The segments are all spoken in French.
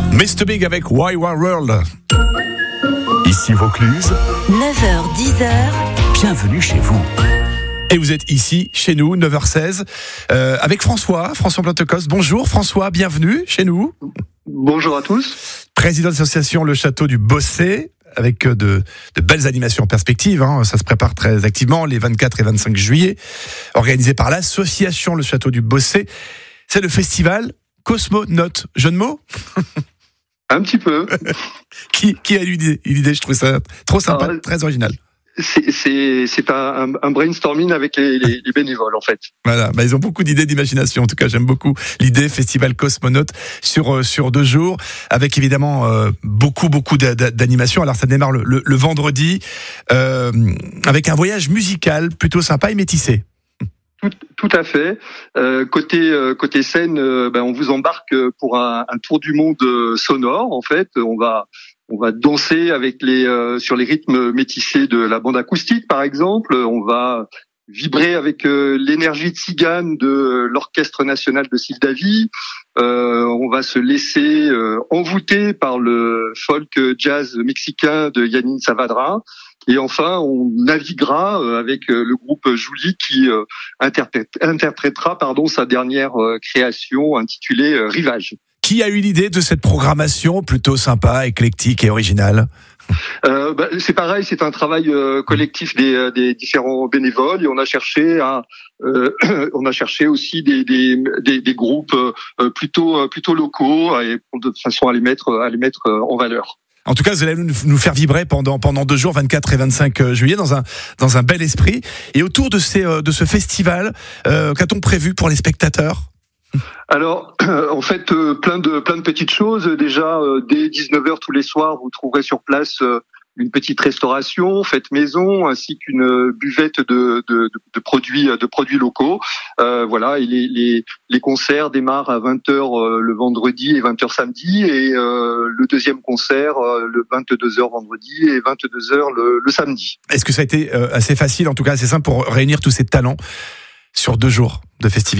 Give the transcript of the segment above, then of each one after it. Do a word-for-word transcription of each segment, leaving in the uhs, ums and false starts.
mister Big avec Why Why World. Ici Vaucluse, neuf heures dix. Bienvenue chez vous. Et vous êtes ici, chez nous, neuf heures seize, euh, avec François, François Plantecoste. Bonjour François, bienvenue chez nous. Bonjour à tous. Président de l'association Le Château du Bossé, avec de, de belles animations en perspective. Hein. Ça se prépare très activement les vingt-quatre et vingt-cinq juillet, organisé par l'association Le Château du Bossé. C'est le festival Cosmonautes. Jeu de mots ? Un petit peu. qui, qui a eu l'idée, l'idée Je trouve ça trop sympa, Alors, très original. C'est, c'est, c'est un, un brainstorming avec les, les, les bénévoles, en fait. Voilà, bah ils ont beaucoup d'idées d'imagination. En tout cas, j'aime beaucoup l'idée Festival Cosmonautes sur sur deux jours, avec évidemment euh, beaucoup beaucoup d'animations. Alors ça démarre le, le, le vendredi euh, avec un voyage musical plutôt sympa et métissé. Tout, tout à fait. Euh, côté euh, côté scène, euh, ben on vous embarque pour un, un tour du monde sonore. En fait, on va On va danser avec les euh, sur les rythmes métissés de la bande acoustique, par exemple. On va vibrer avec euh, l'énergie tzigane de l'Orchestre national de Sildavie. Euh, on va se laisser euh, envoûter par le folk jazz mexicain de Yanin Savadra. Et enfin, on naviguera avec le groupe Jouli qui euh, interprète, interprétera pardon, sa dernière euh, création intitulée euh, Rivage. Qui a eu l'idée de cette programmation plutôt sympa, éclectique et originale ? euh, bah, C'est pareil, c'est un travail euh, collectif des, des différents bénévoles et on a cherché à, euh, on a cherché aussi des, des, des, des groupes euh, plutôt plutôt locaux et de façon à les mettre à les mettre en valeur. En tout cas, vous allez nous faire vibrer pendant pendant deux jours, vingt-quatre et vingt-cinq juillet, dans un dans un bel esprit. Et autour de ces de ce festival, euh, qu'a-t-on prévu pour les spectateurs ? Alors, euh, en fait, euh, plein de plein de petites choses. Déjà, euh, dès dix-neuf heures tous les soirs, vous trouverez sur place euh, une petite restauration faite maison, ainsi qu'une buvette de, de, de produits de produits locaux. Euh, voilà, et les, les les concerts démarrent à vingt heures euh, le vendredi et vingt heures samedi, et euh, le deuxième concert euh, le vingt-deux heures vendredi et vingt-deux heures le, le samedi. Est-ce que ça a été euh, assez facile, en tout cas assez simple, pour réunir tous ces talents sur deux jours de festivités ?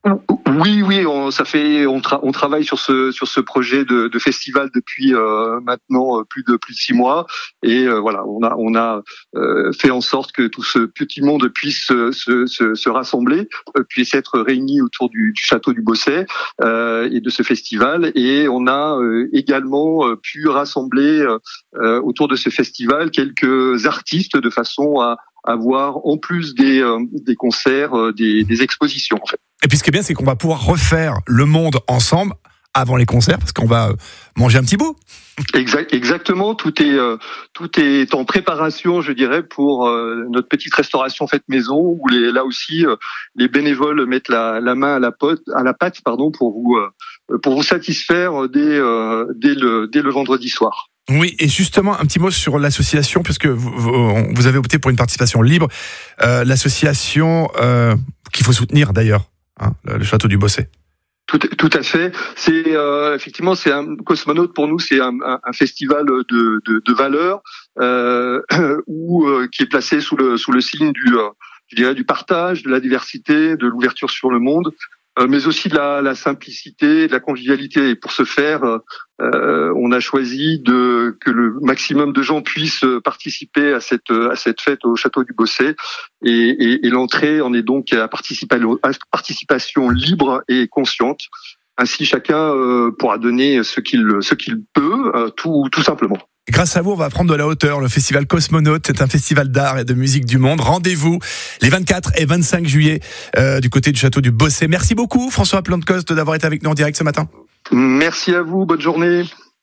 Oui, oui, on, ça fait, on, tra- on travaille sur ce sur ce projet de, de festival depuis euh, maintenant plus de plus de six mois, et euh, voilà, on a on a euh, fait en sorte que tout ce petit monde puisse se se, se, se rassembler, euh, puisse être réuni autour du, du château du Bossé euh, et de ce festival, et on a euh, également euh, pu rassembler euh, autour de ce festival quelques artistes de façon à avoir en plus des euh, des concerts, euh, des, des expositions en fait. Et puis ce qui est bien, c'est qu'on va pouvoir refaire le monde ensemble avant les concerts, parce qu'on va manger un petit bout. Exact, exactement. Tout est euh, tout est en préparation, je dirais, pour euh, notre petite restauration faite maison, où les, là aussi euh, les bénévoles mettent la, la main à la pote, à la pâte, pardon, pour vous euh, pour vous satisfaire dès euh, dès le dès le vendredi soir. Oui, et justement, un petit mot sur l'association, puisque vous, vous avez opté pour une participation libre. Euh, l'association euh, qu'il faut soutenir d'ailleurs, hein, le Château du Bossé. Tout, tout à fait. C'est euh, effectivement, c'est un Cosmonaute pour nous, c'est un, un, un festival de, de, de valeurs euh, où euh, qui est placé sous le sous le signe du, euh, je dirais, du partage, de la diversité, de l'ouverture sur le monde, euh, mais aussi de la, la simplicité, de la convivialité. Et pour ce faire, euh, on a choisi de que le maximum de gens puissent participer à cette à cette fête au Château du Bossé, et, et, et l'entrée en est donc à participation libre et consciente. Ainsi, chacun euh, pourra donner ce qu'il ce qu'il peut, euh, tout tout simplement. Grâce à vous, on va prendre de la hauteur. Le festival Cosmonautes, c'est un festival d'art et de musique du monde. Rendez-vous les vingt-quatre et vingt-cinq juillet euh, du côté du Château du Bossé. Merci beaucoup, François Plantecoste, d'avoir été avec nous en direct ce matin. Merci à vous, bonne journée.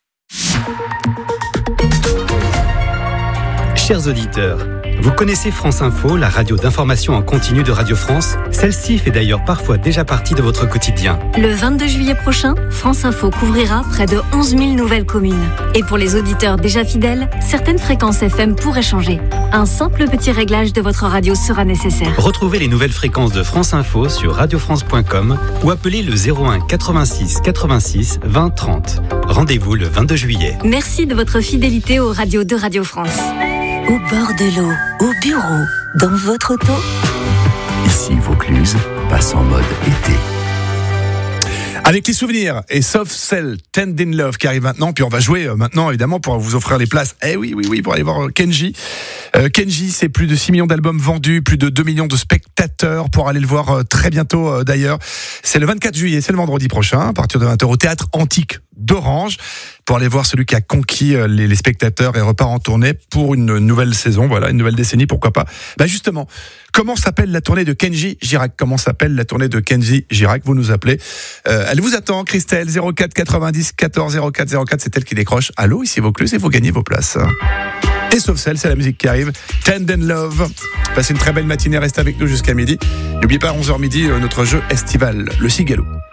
Chers auditeurs, vous connaissez France Info, la radio d'information en continu de Radio France ? Celle-ci fait d'ailleurs parfois déjà partie de votre quotidien. Le vingt-deux juillet prochain, France Info couvrira près de onze mille nouvelles communes. Et pour les auditeurs déjà fidèles, certaines fréquences F M pourraient changer. Un simple petit réglage de votre radio sera nécessaire. Retrouvez les nouvelles fréquences de France Info sur radio france point com ou appelez le zéro un quatre-vingt-six quatre-vingt-six vingt trente. Rendez-vous le vingt-deux juillet. Merci de votre fidélité aux radios de Radio France. Au bord de l'eau, au bureau, dans votre auto. Ici Vaucluse passe en mode été. Avec les souvenirs et Soft Cell, Tend in Love qui arrive maintenant, puis on va jouer euh, maintenant évidemment pour vous offrir les places. Eh oui, oui, oui, pour aller voir euh, Kenji. Euh, Kenji, c'est plus de six millions d'albums vendus, plus de deux millions de spectateurs pour aller le voir euh, très bientôt euh, d'ailleurs. C'est le vingt-quatre juillet, c'est le vendredi prochain, à partir de vingt heures au Théâtre Antique d'Orange, pour aller voir celui qui a conquis euh, les, les spectateurs et repart en tournée pour une nouvelle saison, voilà, une nouvelle décennie, pourquoi pas. Bah justement, comment s'appelle la tournée de Kenji Girac? Comment s'appelle la tournée de Kenji Girac? Vous nous appelez. Euh, elle vous attend, Christelle, zéro quatre quatre-vingt-dix quatorze zéro quatre zéro quatre, c'est elle qui décroche. Allô, ici Vaucluse, et vous gagnez vos places. Et sauf celle, c'est la musique qui arrive. Tend in Love. Passez une très belle matinée, restez avec nous jusqu'à midi. N'oubliez pas, à onze heures midi, notre jeu estival, le Cigalo.